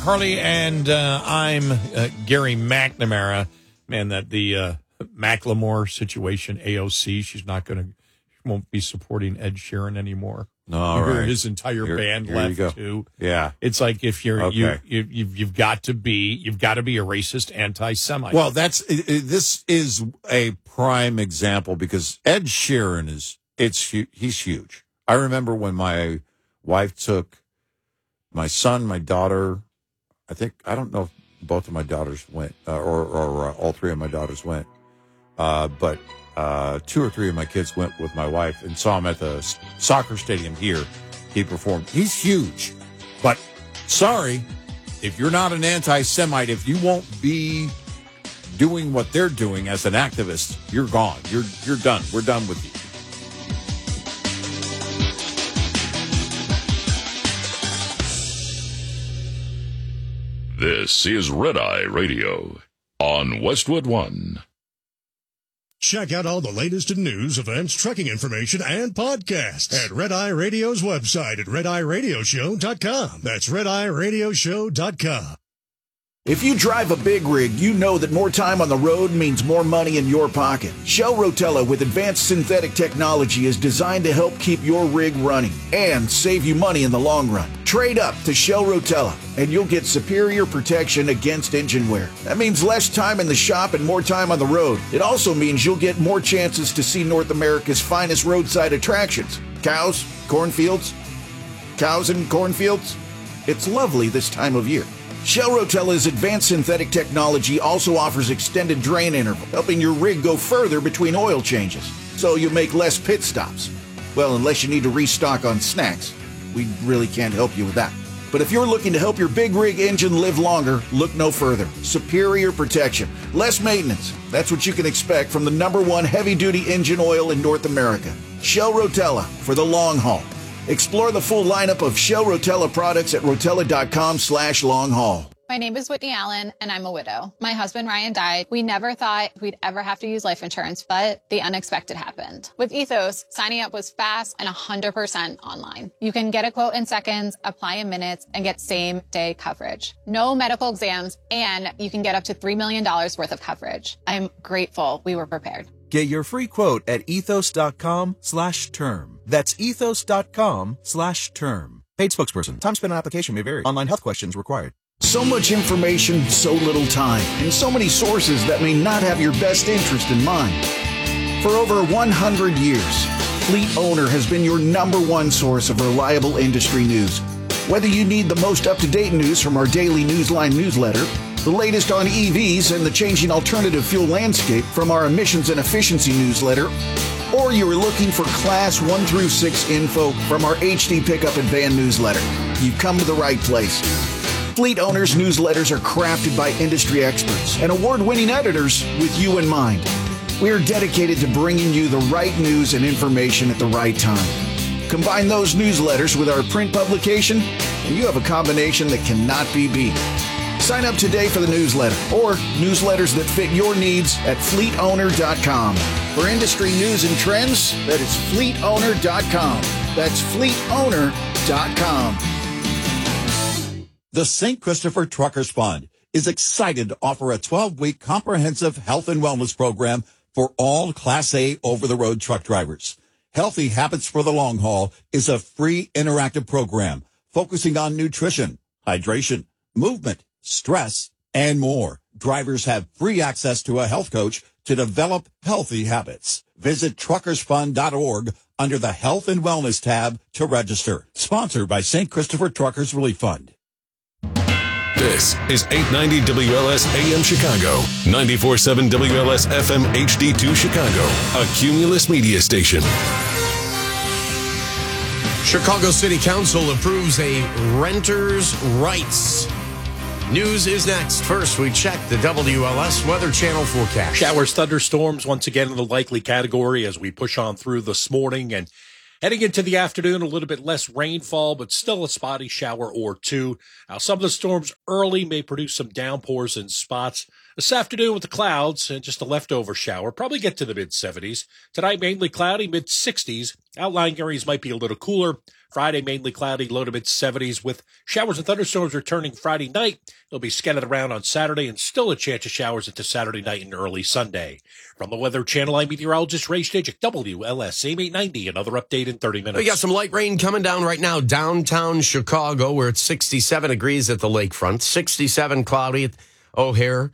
Harley, and I'm Gary McNamara. Man, that the Macklemore situation, AOC, she won't be supporting Ed Sheeran anymore. All right. His entire band left too. Yeah, it's like if you've got to be a racist anti-Semite. Well, this is a prime example because Ed Sheeran he's huge. I remember when my wife took my son, my daughter. I don't know if both of my daughters went or all three of my daughters went, but 2 or 3 of my kids went with my wife and saw him at the soccer stadium here. He performed. He's huge, but sorry, if you're not an anti-Semite, if you won't be doing what they're doing as an activist, you're gone. You're done. We're done with you. This is Red Eye Radio on Westwood One. Check out all the latest in news, events, trucking information, and podcasts at Red Eye Radio's website at RedEyeRadioshow.com. That's RedEyeRadioshow.com. If you drive a big rig, you know that more time on the road means more money in your pocket. Shell Rotella with advanced synthetic technology is designed to help keep your rig running and save you money in the long run. Trade up to Shell Rotella and you'll get superior protection against engine wear. That means less time in the shop and more time on the road. It also means you'll get more chances to see North America's finest roadside attractions. Cows, cornfields. Cows and cornfields. It's lovely this time of year. Shell Rotella's advanced synthetic technology also offers extended drain interval, helping your rig go further between oil changes, so you make less pit stops. Well, unless you need to restock on snacks. We really can't help you with that. But if you're looking to help your big rig engine live longer, look no further. Superior protection, less maintenance. That's what you can expect from the #1 heavy-duty engine oil in North America. Shell Rotella for the long haul. Explore the full lineup of Shell Rotella products at rotella.com/long-haul. My name is Whitney Allen, and I'm a widow. My husband, Ryan, died. We never thought we'd ever have to use life insurance, but the unexpected happened. With Ethos, signing up was fast and 100% online. You can get a quote in seconds, apply in minutes, and get same-day coverage. No medical exams, and you can get up to $3 million worth of coverage. I'm grateful we were prepared. Get your free quote at ethos.com/term. That's ethos.com/term. Paid spokesperson. Time spent on application may vary. Online health questions required. So much information, so little time, and so many sources that may not have your best interest in mind. For over 100 years, Fleet Owner has been your #1 source of reliable industry news. Whether you need the most up-to-date news from our daily Newsline newsletter, the latest on EVs and the changing alternative fuel landscape from our emissions and efficiency newsletter, or you're looking for Class 1 through 6 info from our HD Pickup and Van newsletter, you've come to the right place. Fleet Owners newsletters are crafted by industry experts and award-winning editors with you in mind. We are dedicated to bringing you the right news and information at the right time. Combine those newsletters with our print publication, and you have a combination that cannot be beat. Sign up today for the newsletter or newsletters that fit your needs at fleetowner.com. For industry news and trends, that is fleetowner.com. That's fleetowner.com. The St. Christopher Truckers Fund is excited to offer a 12-week comprehensive health and wellness program for all Class A over-the-road truck drivers. Healthy Habits for the Long Haul is a free interactive program focusing on nutrition, hydration, movement, stress, and more. Drivers have free access to a health coach to develop healthy habits. Visit truckersfund.org under the Health and Wellness tab to register. Sponsored by St. Christopher Truckers Relief Fund. This is 890 WLS AM Chicago, 94.7 WLS FM HD2 Chicago, a Cumulus media station. Chicago City Council approves a renter's rights. News is next. First, we check the WLS Weather Channel forecast. Showers, thunderstorms, once again in the likely category as we push on through this morning. And heading into the afternoon, a little bit less rainfall, but still a spotty shower or two. Now, some of the storms early may produce some downpours in spots. This afternoon with the clouds and just a leftover shower, probably get to the mid-70s. Tonight, mainly cloudy, mid-60s. Outlying areas might be a little cooler. Friday, mainly cloudy, low to mid-70s with showers and thunderstorms returning Friday night. They'll be scattered around on Saturday and still a chance of showers into Saturday night and early Sunday. From the Weather Channel, I'm meteorologist Ray Stejik, WLS, AM 890. Another update in 30 minutes. We got some light rain coming down right now downtown Chicago, where it's 67 degrees at the lakefront, 67 cloudy at O'Hare,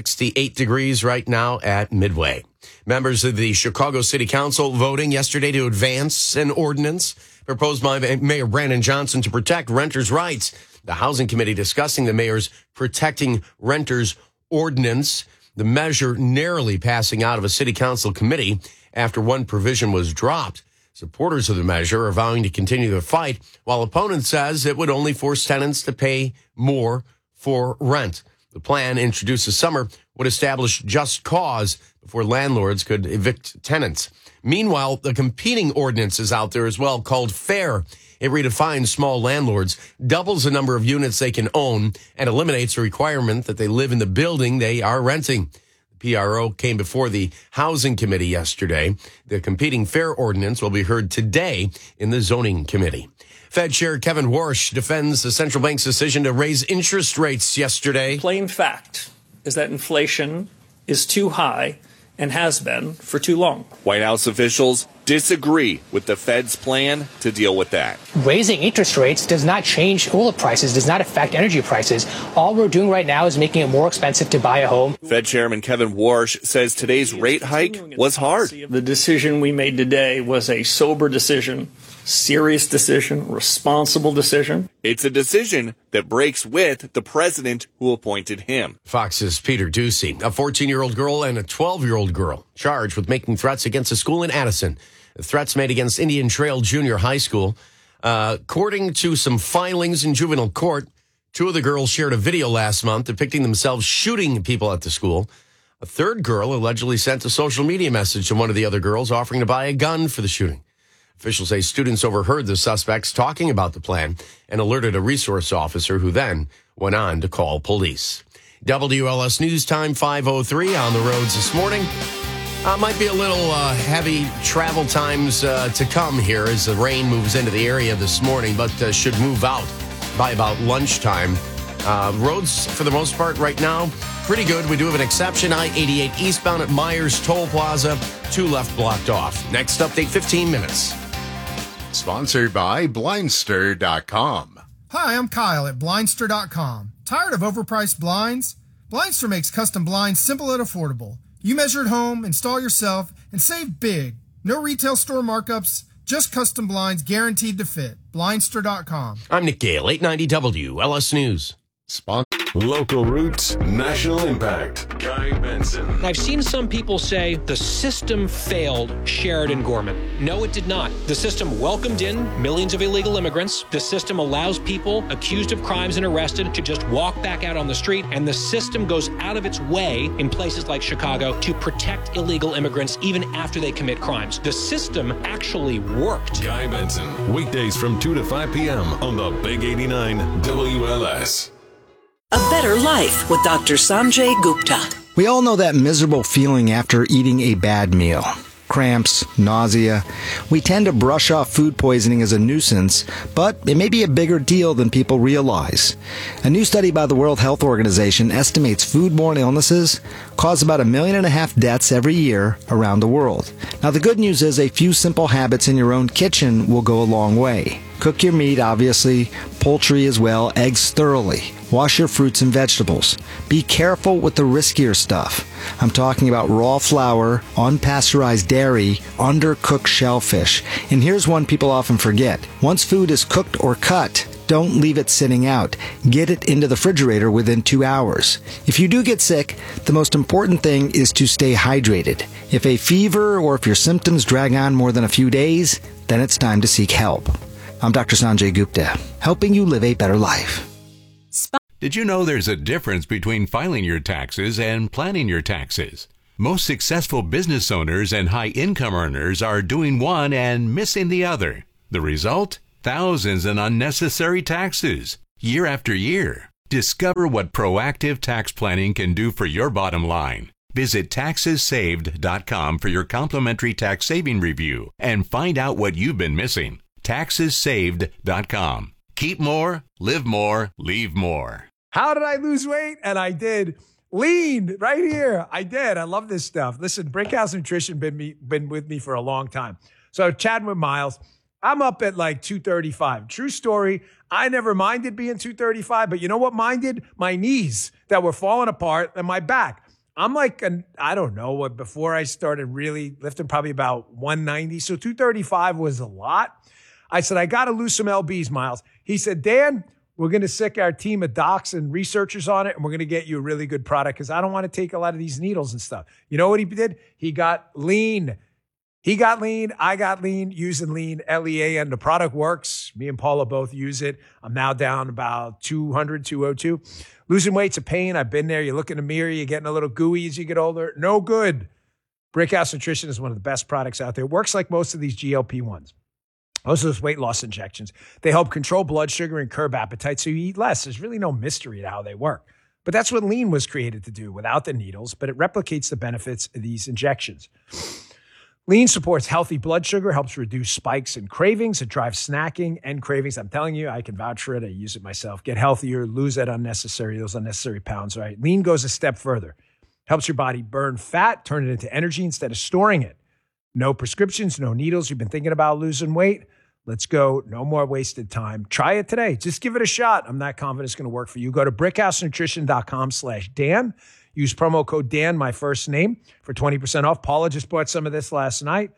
68 degrees right now at Midway. Members of the Chicago City Council voting yesterday to advance an ordinance proposed by Mayor Brandon Johnson to protect renters' rights. The Housing Committee discussing the mayor's Protecting Renters Ordinance, the measure narrowly passing out of a city council committee after one provision was dropped. Supporters of the measure are vowing to continue the fight, while opponents says it would only force tenants to pay more for rent. The plan, introduced this summer, would establish just cause before landlords could evict tenants. Meanwhile, the competing ordinance is out there as well called FAIR. It redefines small landlords, doubles the number of units they can own, and eliminates the requirement that they live in the building they are renting. The PRO came before the Housing Committee yesterday. The competing FAIR ordinance will be heard today in the Zoning Committee. Fed Chair Kevin Warsh defends the central bank's decision to raise interest rates yesterday. Plain fact is that inflation is too high and has been for too long. White House officials disagree with the Fed's plan to deal with that. Raising interest rates does not change oil prices, does not affect energy prices. All we're doing right now is making it more expensive to buy a home. Fed Chairman Kevin Warsh says today's rate hike was hard. The decision we made today was a sober decision, serious decision, responsible decision. It's a decision that breaks with the president who appointed him. Fox's Peter Ducey, a 14-year-old girl and a 12-year-old girl charged with making threats against a school in Addison. The threats made against Indian Trail Junior High School. According to some filings in juvenile court, two of the girls shared a video last month depicting themselves shooting people at the school. A third girl allegedly sent a social media message to one of the other girls offering to buy a gun for the shooting. Officials say students overheard the suspects talking about the plan and alerted a resource officer who then went on to call police. WLS News Time 5:03 on the roads this morning. Might be a little heavy travel times to come here as the rain moves into the area this morning, but should move out by about lunchtime. Roads, for the most part, right now, pretty good. We do have an exception. I-88 eastbound at Myers Toll Plaza, 2 left blocked off. Next update, 15 minutes. Sponsored by Blindster.com. Hi, I'm Kyle at Blindster.com. Tired of overpriced blinds? Blindster makes custom blinds simple and affordable. You measure at home, install yourself, and save big. No retail store markups, just custom blinds guaranteed to fit. Blindster.com. I'm Nick Gale, 890 WLS News. Local roots, national impact. Guy Benson. I've seen some people say the system failed Sheridan Gorman. No, it did not. The system welcomed in millions of illegal immigrants. The system allows people accused of crimes and arrested to just walk back out on the street. And the system goes out of its way in places like Chicago to protect illegal immigrants even after they commit crimes. The system actually worked. Guy Benson. Weekdays from 2 to 5 p.m. on the Big 89 WLS. A better life with Dr. Sanjay Gupta. We all know that miserable feeling after eating a bad meal. Cramps, nausea. We tend to brush off food poisoning as a nuisance, but it may be a bigger deal than people realize. A new study by the World Health Organization estimates foodborne illnesses cause about 1.5 million deaths every year around the world. Now, the good news is a few simple habits in your own kitchen will go a long way. Cook your meat, obviously, poultry as well, eggs thoroughly. Wash your fruits and vegetables. Be careful with the riskier stuff. I'm talking about raw flour, unpasteurized dairy, undercooked shellfish. And here's one people often forget. Once food is cooked or cut, don't leave it sitting out. Get it into the refrigerator within 2 hours. If you do get sick, the most important thing is to stay hydrated. If a fever or if your symptoms drag on more than a few days, then it's time to seek help. I'm Dr. Sanjay Gupta, helping you live a better life. Did you know there's a difference between filing your taxes and planning your taxes? Most successful business owners and high-income earners are doing one and missing the other. The result? Thousands in unnecessary taxes, year after year. Discover what proactive tax planning can do for your bottom line. Visit TaxesSaved.com for your complimentary tax saving review and find out what you've been missing. TaxesSaved.com. Keep more, live more, leave more. How did I lose weight? And I did. Lean right here. I did. I love this stuff. Listen, Brickhouse Nutrition been with me for a long time. So chatting with Miles, I'm up at like 235. True story. I never minded being 235, but you know what minded? My knees that were falling apart and my back. I'm like, I don't know, before I started really lifting, probably about 190. So 235 was a lot. I said, I got to lose some LBs, Miles. He said, Dan, we're going to sick our team of docs and researchers on it, and we're going to get you a really good product because I don't want to take a lot of these needles and stuff. You know what he did? He got lean. He got lean. I got lean using lean, LEA, and the product works. Me and Paula both use it. I'm now down about 200, 202. Losing weight's a pain. I've been there. You look in the mirror, you're getting a little gooey as you get older. No good. Brickhouse Nutrition is one of the best products out there. It works like most of these GLP-1s. Most of those weight loss injections. They help control blood sugar and curb appetite so you eat less. There's really no mystery to how they work. But that's what lean was created to do without the needles, but it replicates the benefits of these injections. Lean supports healthy blood sugar, helps reduce spikes and cravings. It drives snacking and cravings. I'm telling you, I can vouch for it. I use it myself. Get healthier, lose those unnecessary pounds, right? Lean goes a step further. Helps your body burn fat, turn it into energy instead of storing it. No prescriptions, no needles. You've been thinking about losing weight? Let's go. No more wasted time. Try it today. Just give it a shot. I'm not confident it's going to work for you. Go to brickhousenutrition.com/Dan. Use promo code Dan, my first name, for 20% off. Paula just bought some of this last night.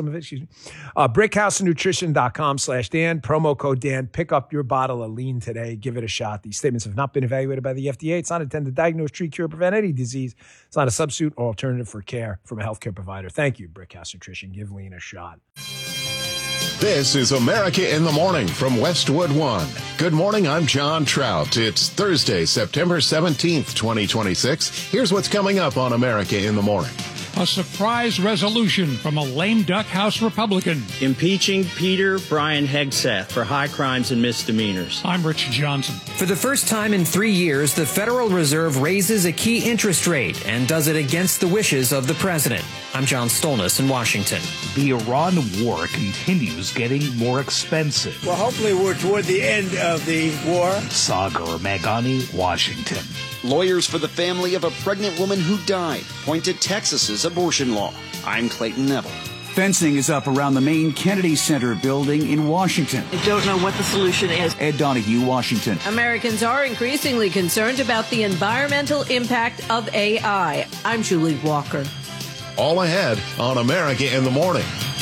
Brickhousenutrition.com/Dan. Promo code Dan. Pick up your bottle of lean today. Give it a shot. These statements have not been evaluated by the FDA. It's not intended to diagnose, treat, cure, prevent any disease. It's not a substitute or alternative for care from a healthcare provider. Thank you, Brickhouse Nutrition. Give lean a shot. This is America in the Morning from Westwood One. Good morning, I'm John Trout. It's Thursday, September 17th, 2026. Here's what's coming up on America in the Morning. A surprise resolution from a lame duck House Republican. Impeaching Peter Brian Hegseth for high crimes and misdemeanors. I'm Rich Johnson. For the first time in 3 years, the Federal Reserve raises a key interest rate and does it against the wishes of the president. I'm John Stolnis in Washington. The Iran war continues getting more expensive. Well, hopefully we're toward the end of the war. Sagar Meghani, Washington. Lawyers for the family of a pregnant woman who died point to Texas's abortion law. I'm Clayton Neville. Fencing is up around the main Kennedy Center building in Washington. I don't know what the solution is. Ed Donahue, Washington. Americans are increasingly concerned about the environmental impact of AI. I'm Julie Walker. All ahead on America in the Morning.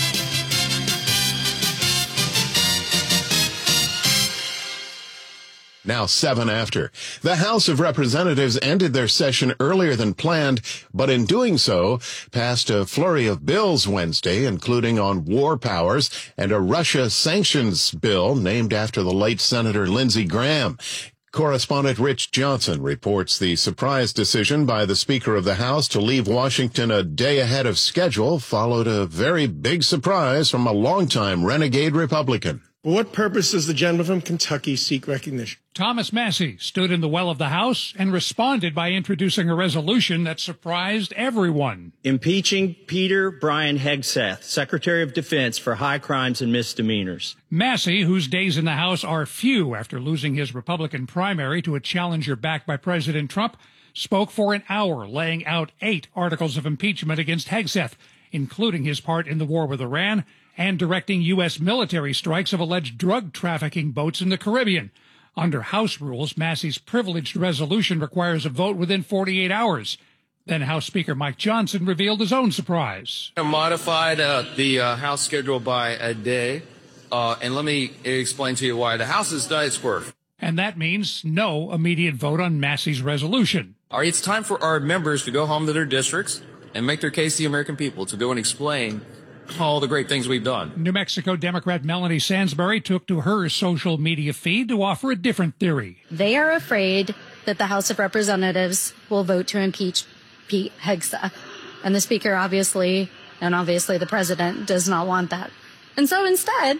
Now 7 after. The House of Representatives ended their session earlier than planned, but in doing so, passed a flurry of bills Wednesday, including on war powers and a Russia sanctions bill named after the late Senator Lindsey Graham. Correspondent Rich Johnson reports the surprise decision by the Speaker of the House to leave Washington a day ahead of schedule followed a very big surprise from a longtime renegade Republican. For what purpose does the gentleman from Kentucky seek recognition? Thomas Massie stood in the well of the House and responded by introducing a resolution that surprised everyone. Impeaching Peter Brian Hegseth, Secretary of Defense for high crimes and misdemeanors. Massie, whose days in the House are few after losing his Republican primary to a challenger backed by President Trump, spoke for an hour, laying out 8 articles of impeachment against Hegseth, including his part in the war with Iran and directing U.S. military strikes of alleged drug trafficking boats in the Caribbean. Under House rules, Massie's privileged resolution requires a vote within 48 hours. Then House Speaker Mike Johnson revealed his own surprise. I modified the House schedule by a day, and let me explain to you why. The House has done its work. And that means no immediate vote on Massie's resolution. All right, it's time for our members to go home to their districts and make their case to the American people, to go and explain all the great things we've done. New Mexico Democrat Melanie Sansbury took to her social media feed to offer a different theory. They are afraid that the House of Representatives will vote to impeach Pete Hegseth. And the Speaker obviously the President does not want that. And so instead,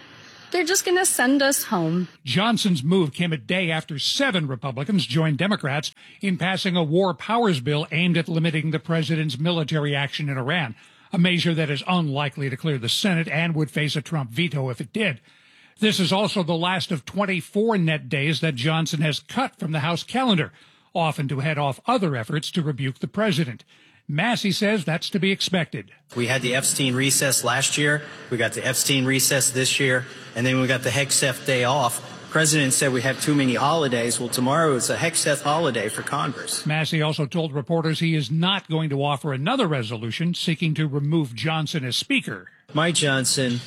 they're just going to send us home. Johnson's move came a day after 7 Republicans joined Democrats in passing a war powers bill aimed at limiting the president's military action in Iran, a measure that is unlikely to clear the Senate and would face a Trump veto if it did. This is also the last of 24 net days that Johnson has cut from the House calendar, often to head off other efforts to rebuke the president. Massey says that's to be expected. We had the Epstein recess last year. We got the Epstein recess this year. And then we got the Hegseth day off. The president said we have too many holidays. Well, tomorrow is a Hegseth holiday for Congress. Massey also told reporters he is not going to offer another resolution seeking to remove Johnson as Speaker. Mike Johnson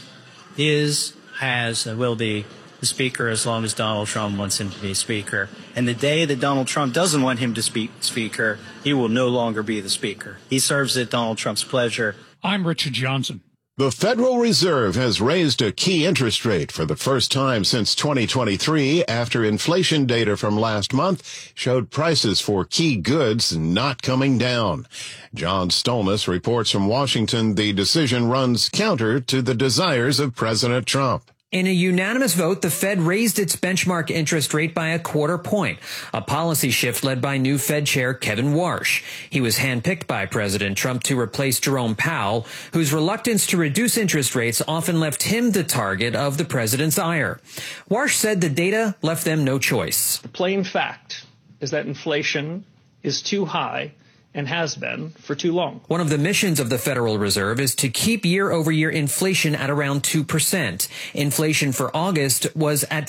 has, and will be the Speaker as long as Donald Trump wants him to be Speaker. And the day that Donald Trump doesn't want him to be Speaker, he will no longer be the Speaker. He serves at Donald Trump's pleasure. I'm Richard Johnson. The Federal Reserve has raised a key interest rate for the first time since 2023 after inflation data from last month showed prices for key goods not coming down. John Stolnis reports from Washington the decision runs counter to the desires of President Trump. In a unanimous vote, the Fed raised its benchmark interest rate by 1/4 point, a policy shift led by new Fed Chair Kevin Warsh. He was handpicked by President Trump to replace Jerome Powell, whose reluctance to reduce interest rates often left him the target of the president's ire. Warsh said the data left them no choice. The plain fact is that inflation is too high and has been for too long. One of the missions of the Federal Reserve is to keep year-over-year inflation at around 2%. Inflation for August was at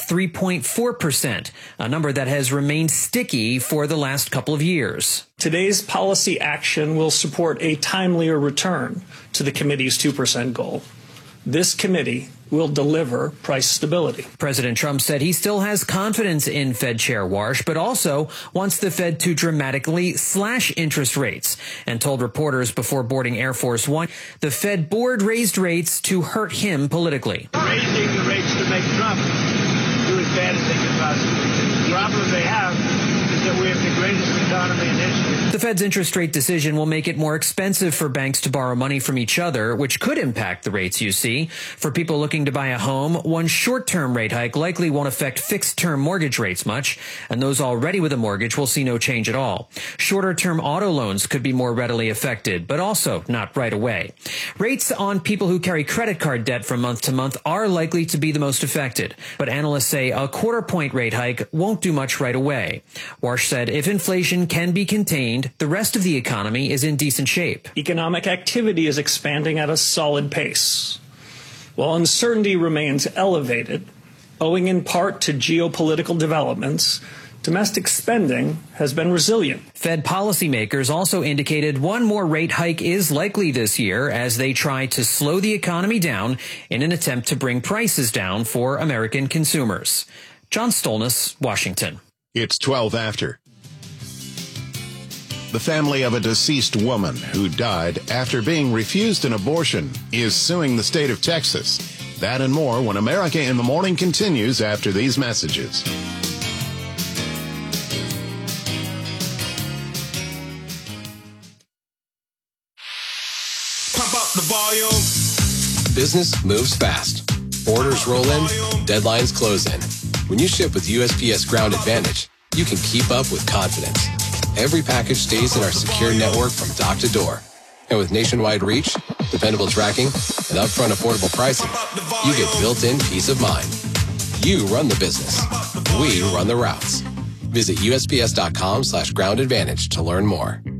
3.4%, a number that has remained sticky for the last couple of years. Today's policy action will support a timelier return to the committee's 2% goal. This committee will deliver price stability. President Trump said he still has confidence in Fed Chair Warsh, but also wants the Fed to dramatically slash interest rates, and told reporters before boarding Air Force One the Fed board raised rates to hurt him politically. Raising the rates to make Trump do as bad as they can possibly do. The problem they have is that we have the greatest economy in history. The Fed's interest rate decision will make it more expensive for banks to borrow money from each other, which could impact the rates you see. For people looking to buy a home, one short-term rate hike likely won't affect fixed-term mortgage rates much, and those already with a mortgage will see no change at all. Shorter-term auto loans could be more readily affected, but also not right away. Rates on people who carry credit card debt from month to month are likely to be the most affected, but analysts say 1/4 point rate hike won't do much right away. Warsh said if inflation can be contained, the rest of the economy is in decent shape. Economic activity is expanding at a solid pace. While uncertainty remains elevated, owing in part to geopolitical developments, domestic spending has been resilient. Fed policymakers also indicated one more rate hike is likely this year as they try to slow the economy down in an attempt to bring prices down for American consumers. John Stolnis, Washington. It's 12 after. The family of a deceased woman who died after being refused an abortion is suing the state of Texas. That and more when America in the Morning continues after these messages. Pump up the volume. Business moves fast. Orders roll in, deadlines close in. When you ship with USPS Ground Advantage, you can keep up with confidence. Every package stays in our secure network from dock to door. And with nationwide reach, dependable tracking, and upfront affordable pricing, you get built-in peace of mind. You run the business. We run the routes. Visit USPS.com/groundadvantage to learn more.